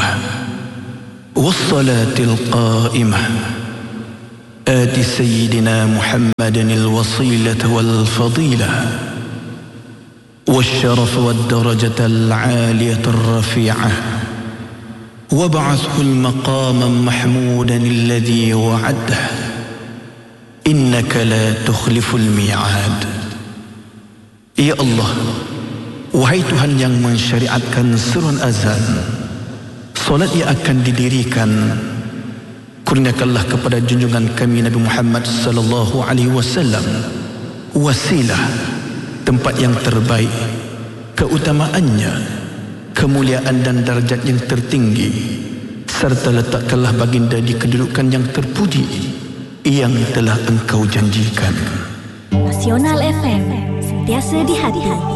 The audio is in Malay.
والصلاة القائمة آت سيدنا محمد الوصيلة والفضيلة والشرف والدرجة العالية الرفيعة وابعثه المقاما محمودا الذي وعده إنك لا تخلف الميعاد. Ya Allah, wahai Tuhan yang mensyariatkan seruan azan, solat yang akan didirikan, kurniakanlah kepada junjungan kami Nabi Muhammad sallallahu alaihi wasallam wasilah, tempat yang terbaik, keutamaannya, kemuliaan dan darjat yang tertinggi, serta letakkanlah baginda di kedudukan yang terpuji yang telah Engkau janjikan. Nasional FM, sentiasa di hati.